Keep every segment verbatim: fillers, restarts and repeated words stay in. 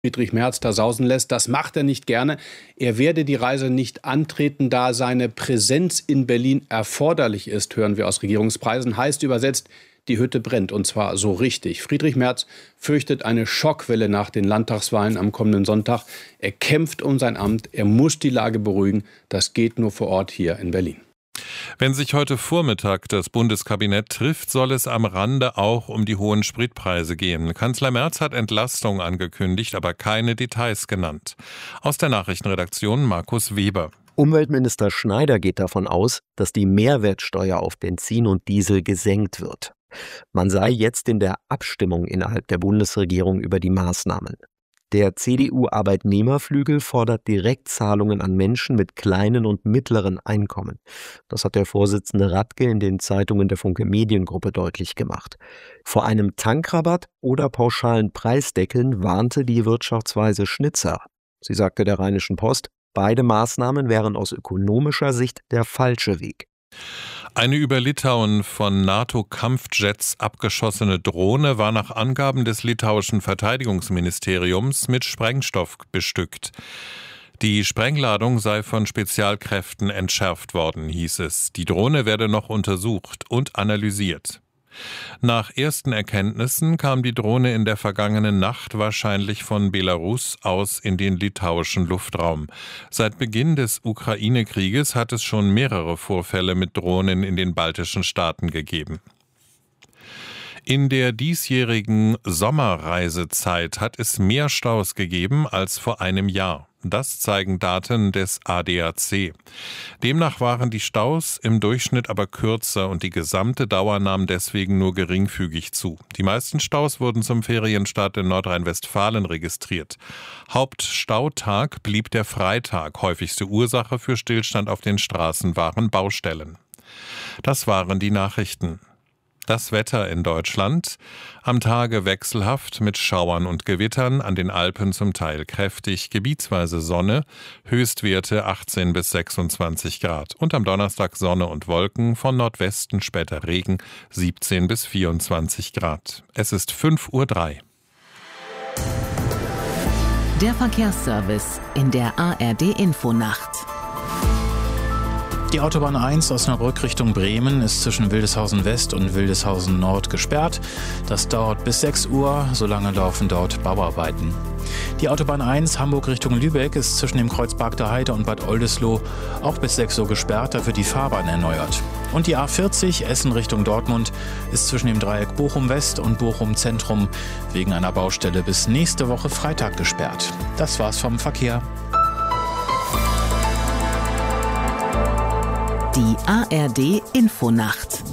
Friedrich Merz da sausen lässt. Das macht er nicht gerne. Er werde die Reise nicht antreten, da seine Präsenz in Berlin erforderlich ist, hören wir aus Regierungskreisen. Heißt übersetzt, die Hütte brennt, und zwar so richtig. Friedrich Merz fürchtet eine Schockwelle nach den Landtagswahlen am kommenden Sonntag. Er kämpft um sein Amt. Er muss die Lage beruhigen. Das geht nur vor Ort hier in Berlin. Wenn sich heute Vormittag das Bundeskabinett trifft, soll es am Rande auch um die hohen Spritpreise gehen. Kanzler Merz hat Entlastung angekündigt, aber keine Details genannt. Aus der Nachrichtenredaktion Markus Weber. Umweltminister Schneider geht davon aus, dass die Mehrwertsteuer auf Benzin und Diesel gesenkt wird. Man sei jetzt in der Abstimmung innerhalb der Bundesregierung über die Maßnahmen. Der C D U-Arbeitnehmerflügel fordert Direktzahlungen an Menschen mit kleinen und mittleren Einkommen. Das hat der Vorsitzende Radke in den Zeitungen der Funke Mediengruppe deutlich gemacht. Vor einem Tankrabatt oder pauschalen Preisdeckeln warnte die Wirtschaftsweise Schnitzer. Sie sagte der Rheinischen Post, beide Maßnahmen wären aus ökonomischer Sicht der falsche Weg. Eine über Litauen von NATO-Kampfjets abgeschossene Drohne war nach Angaben des litauischen Verteidigungsministeriums mit Sprengstoff bestückt. Die Sprengladung sei von Spezialkräften entschärft worden, hieß es. Die Drohne werde noch untersucht und analysiert. Nach ersten Erkenntnissen kam die Drohne in der vergangenen Nacht wahrscheinlich von Belarus aus in den litauischen Luftraum. Seit Beginn des Ukraine-Krieges hat es schon mehrere Vorfälle mit Drohnen in den baltischen Staaten gegeben. In der diesjährigen Sommerreisezeit hat es mehr Staus gegeben als vor einem Jahr. Das zeigen Daten des A D A C. Demnach waren die Staus im Durchschnitt aber kürzer und die gesamte Dauer nahm deswegen nur geringfügig zu. Die meisten Staus wurden zum Ferienstart in Nordrhein-Westfalen registriert. Hauptstautag blieb der Freitag. Häufigste Ursache für Stillstand auf den Straßen waren Baustellen. Das waren die Nachrichten. Das Wetter in Deutschland. Am Tage wechselhaft mit Schauern und Gewittern, an den Alpen zum Teil kräftig, gebietsweise Sonne, Höchstwerte achtzehn bis sechsundzwanzig Grad. Und am Donnerstag Sonne und Wolken, von Nordwesten später Regen, siebzehn bis vierundzwanzig Grad. Es ist fünf Uhr drei. Der Verkehrsservice in der A R D-Infonacht. Die Autobahn eins Osnabrück Richtung Bremen ist zwischen Wildeshausen West und Wildeshausen Nord gesperrt. Das dauert bis sechs Uhr, solange laufen dort Bauarbeiten. Die Autobahn eins Hamburg Richtung Lübeck ist zwischen dem Kreuz Bargter Heide und Bad Oldesloe auch bis sechs Uhr gesperrt, dafür die Fahrbahn erneuert. Und die A vierzig Essen Richtung Dortmund ist zwischen dem Dreieck Bochum West und Bochum Zentrum wegen einer Baustelle bis nächste Woche Freitag gesperrt. Das war's vom Verkehr. Die A R D-Infonacht.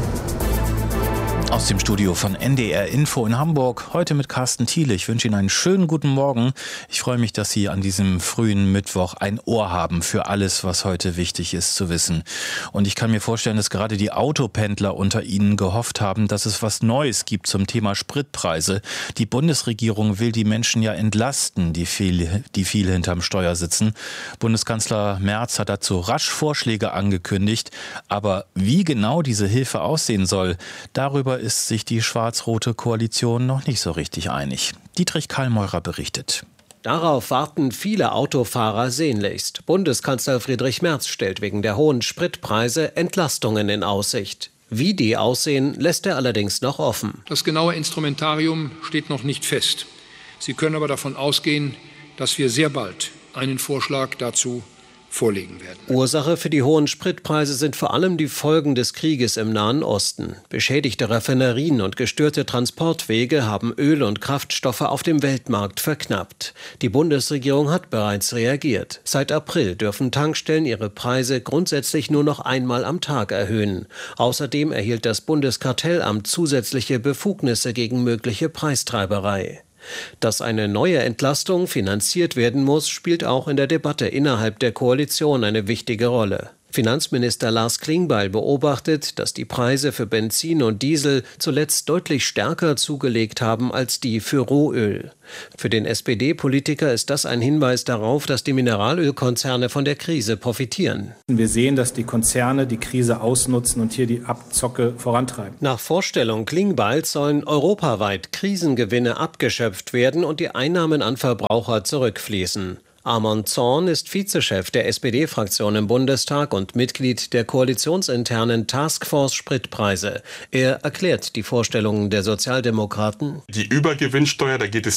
Aus dem Studio von N D R Info in Hamburg, heute mit Carsten Thiele. Ich wünsche Ihnen einen schönen guten Morgen. Ich freue mich, dass Sie an diesem frühen Mittwoch ein Ohr haben für alles, was heute wichtig ist zu wissen. Und ich kann mir vorstellen, dass gerade die Autopendler unter Ihnen gehofft haben, dass es was Neues gibt zum Thema Spritpreise. Die Bundesregierung will die Menschen ja entlasten, die viel, die viel hinterm Steuer sitzen. Bundeskanzler Merz hat dazu rasch Vorschläge angekündigt. Aber wie genau diese Hilfe aussehen soll, darüber ist sich die schwarz-rote Koalition noch nicht so richtig einig. Dietrich Kallmeurer berichtet. Darauf warten viele Autofahrer sehnlichst. Bundeskanzler Friedrich Merz stellt wegen der hohen Spritpreise Entlastungen in Aussicht. Wie die aussehen, lässt er allerdings noch offen. Das genaue Instrumentarium steht noch nicht fest. Sie können aber davon ausgehen, dass wir sehr bald einen Vorschlag dazu vorlegen werden. Ursache für die hohen Spritpreise sind vor allem die Folgen des Krieges im Nahen Osten. Beschädigte Raffinerien und gestörte Transportwege haben Öl und Kraftstoffe auf dem Weltmarkt verknappt. Die Bundesregierung hat bereits reagiert. Seit April dürfen Tankstellen ihre Preise grundsätzlich nur noch einmal am Tag erhöhen. Außerdem erhielt das Bundeskartellamt zusätzliche Befugnisse gegen mögliche Preistreiberei. Dass eine neue Entlastung finanziert werden muss, spielt auch in der Debatte innerhalb der Koalition eine wichtige Rolle. Finanzminister Lars Klingbeil beobachtet, dass die Preise für Benzin und Diesel zuletzt deutlich stärker zugelegt haben als die für Rohöl. Für den S P D-Politiker ist das ein Hinweis darauf, dass die Mineralölkonzerne von der Krise profitieren. Wir sehen, dass die Konzerne die Krise ausnutzen und hier die Abzocke vorantreiben. Nach Vorstellung Klingbeils sollen europaweit Krisengewinne abgeschöpft werden und die Einnahmen an Verbraucher zurückfließen. Armand Zorn ist Vizechef der S P D-Fraktion im Bundestag und Mitglied der koalitionsinternen Taskforce Spritpreise. Er erklärt die Vorstellungen der Sozialdemokraten. Die Übergewinnsteuer, da geht es